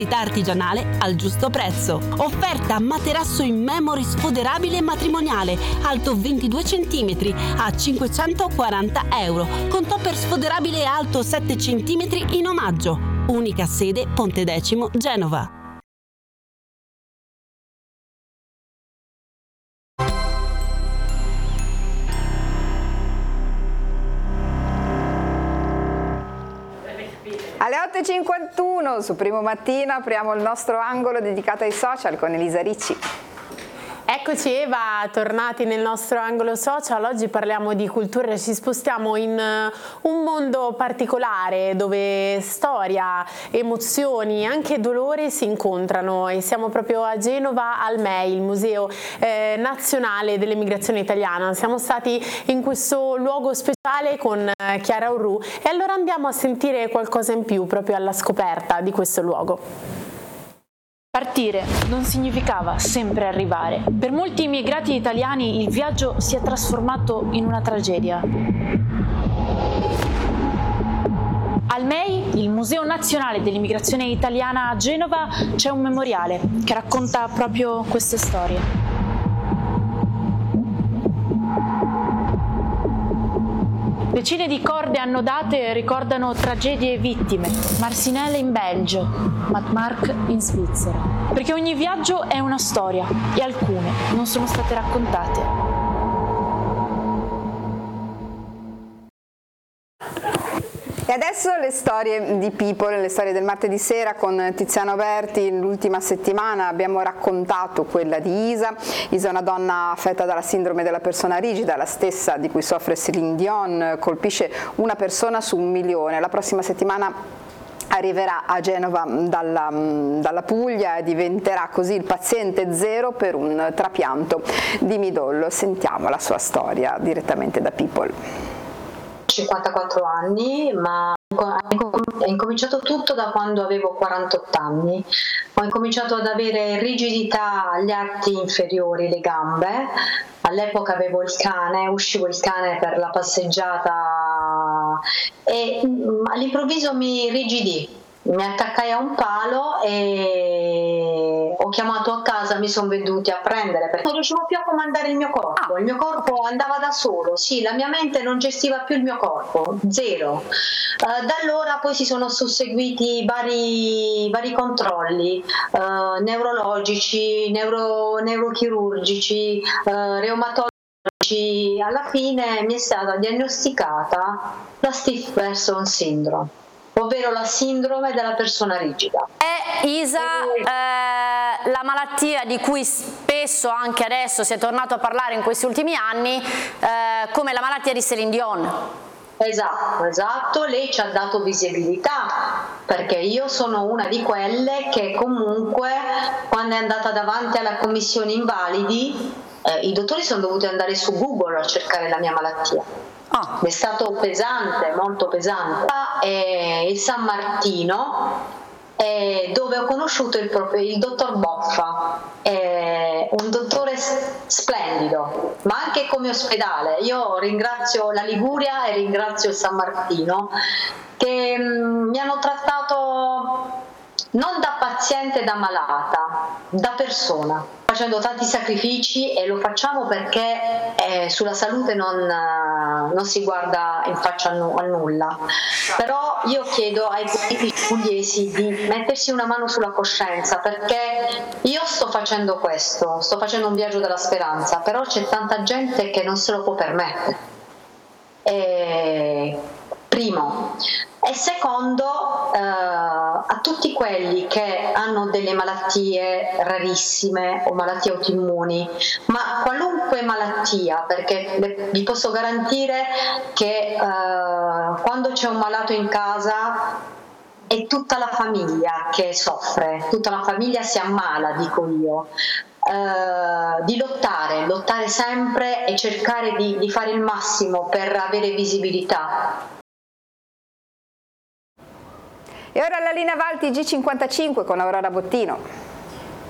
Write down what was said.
artigianale al giusto prezzo. Offerta materasso in memory sfoderabile matrimoniale alto 22 cm a 540 euro con topper sfoderabile alto 7 cm in omaggio. Unica sede Ponte Decimo, Genova. Alle 8.51 su Primo Mattino apriamo il nostro angolo dedicato ai social con Elisa Ricci. Eccoci Eva, tornati nel nostro angolo social. Oggi parliamo di cultura, ci spostiamo in un mondo particolare dove storia, emozioni, anche dolore si incontrano e siamo proprio a Genova al MEI, il Museo Nazionale dell'Emigrazione Italiana. Siamo stati in questo luogo speciale con Chiara Urru e allora andiamo a sentire qualcosa in più proprio alla scoperta di questo luogo. Partire non significava sempre arrivare. Per molti immigrati italiani il viaggio si è trasformato in una tragedia. Al MEI, il Museo Nazionale dell'Immigrazione Italiana a Genova, c'è un memoriale che racconta proprio queste storie. Decine di corde annodate ricordano tragedie e vittime. Marcinelle in Belgio, Matmark in Svizzera. Perché ogni viaggio è una storia e alcune non sono state raccontate. E adesso le storie di People, le storie del martedì sera con Tiziano Berti. L'ultima settimana abbiamo raccontato quella di Isa. Isa è una donna affetta dalla sindrome della persona rigida, la stessa di cui soffre Céline Dion, colpisce una persona su 1 milione. La prossima settimana arriverà a Genova dalla Puglia e diventerà così il paziente zero per un trapianto di midollo. Sentiamo la sua storia direttamente da People. 54 anni, ma è incominciato tutto da quando avevo 48 anni. Ho incominciato ad avere rigidità agli arti inferiori, le gambe. All'epoca avevo il cane, uscivo il cane per la passeggiata e all'improvviso mi rigidì. Mi attaccai a un palo e ho chiamato a casa, mi sono venuti a prendere perché non riuscivo più a comandare il mio corpo. Il mio corpo andava da solo, sì, la mia mente non gestiva più il mio corpo, zero. Da allora poi si sono susseguiti vari controlli neurologici, neurochirurgici, reumatologici. Alla fine mi è stata diagnosticata la Stiff Person Syndrome, ovvero la sindrome della persona rigida. Isa, la malattia di cui spesso anche adesso si è tornato a parlare in questi ultimi anni, come la malattia di Céline Dion. Esatto, lei ci ha dato visibilità, perché io sono una di quelle che comunque quando è andata davanti alla commissione invalidi, i dottori sono dovuti andare su Google a cercare la mia malattia. È stato pesante, molto pesante. Il San Martino, dove ho conosciuto il dottor Boffa, un dottore splendido, ma anche come ospedale. Io ringrazio la Liguria e ringrazio il San Martino che mi hanno trattato non da paziente, da malata, da persona, facendo tanti sacrifici, e lo facciamo perché sulla salute non si guarda in faccia a nulla. Però io chiedo ai politici pugliesi di mettersi una mano sulla coscienza, perché io sto facendo questo, sto facendo un viaggio della speranza, però c'è tanta gente che non se lo può permettere. Primo. E secondo, a tutti quelli che hanno delle malattie rarissime o malattie autoimmuni, ma qualunque malattia, perché vi posso garantire che quando c'è un malato in casa è tutta la famiglia che soffre, tutta la famiglia si ammala, dico io. Di lottare sempre e cercare di fare il massimo per avere visibilità. E ora la linea Valti G55 con Aurora Bottino.